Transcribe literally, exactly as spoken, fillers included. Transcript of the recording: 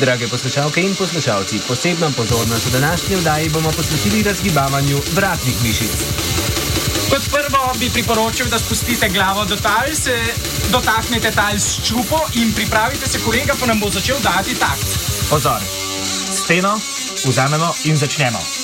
Drage poslušalke in poslušalci, posebno pozornost v današnji oddaji bomo posvetili razgibavanju vratnih mišic. Kot prvo bi priporočil, da spustite glavo do tal, se dotaknete tal s čupo in pripravite se, kolega pa nam bo začel dati takt. Pozor, steno vzamemo in začnemo.